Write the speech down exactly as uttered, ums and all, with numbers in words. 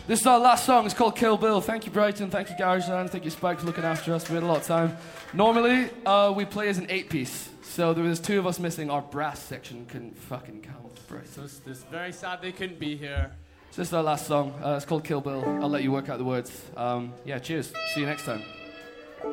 This is our last song. It's called Kill Bill. Thank you, Brighton. Thank you, Garageland. Thank you, Spike, for looking after us. We had a lot of time. Normally, uh, we play as an eight-piece. So there was two of us missing. Our brass section couldn't fucking come. So it's, it's very sad they couldn't be here. So this is our last song. Uh, it's called Kill Bill. I'll let you work out the words. Um, yeah, cheers. See you next time.